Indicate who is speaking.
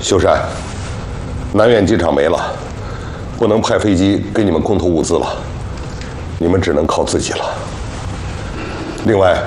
Speaker 1: 秀山，南苑机场没了，不能派飞机给你们空投物资了，你们只能靠自己了。另外，